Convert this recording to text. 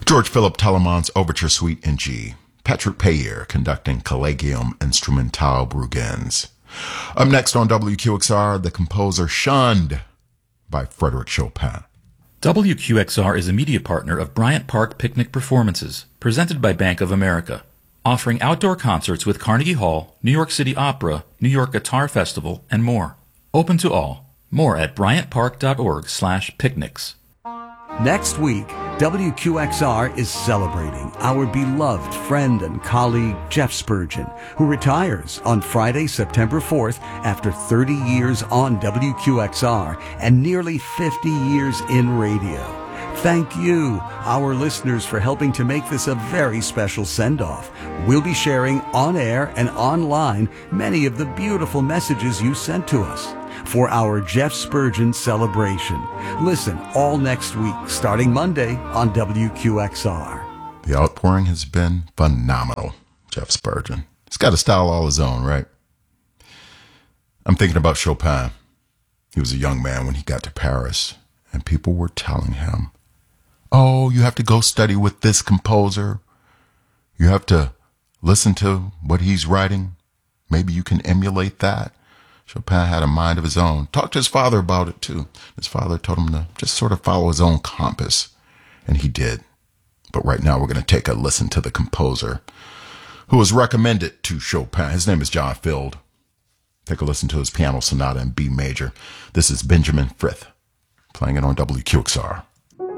George Philipp Telemann's Overture Suite in G. Patrick Payer conducting Collegium Instrumentale Brugens. Up next on WQXR, the composer Shunned by Frédéric Chopin. WQXR is a media partner of Bryant Park Picnic Performances, presented by Bank of America, offering outdoor concerts with Carnegie Hall, New York City Opera, New York Guitar Festival, and more. Open to all. More at bryantpark.org/picnics. Next week, WQXR is celebrating our beloved friend and colleague Jeff Spurgeon, who retires on Friday, September 4th after 30 years on WQXR and nearly 50 years in radio. Thank you, our listeners, for helping to make this a very special send-off. We'll be sharing on air and online many of the beautiful messages you sent to us for our Jeff Spurgeon celebration. Listen all next week, starting Monday on WQXR. The outpouring has been phenomenal, Jeff Spurgeon. He's got a style all his own, right? I'm thinking about Chopin. He was a young man when he got to Paris, and people were telling him, oh, you have to go study with this composer. You have to listen to what he's writing. Maybe you can emulate that. Chopin had a mind of his own. Talked to his father about it, too. His father told him to just sort of follow his own compass, and he did. But right now we're going to take a listen to the composer who was recommended to Chopin. His name is John Field. Take a listen to his piano sonata in B major. This is Benjamin Frith, playing it on WQXR.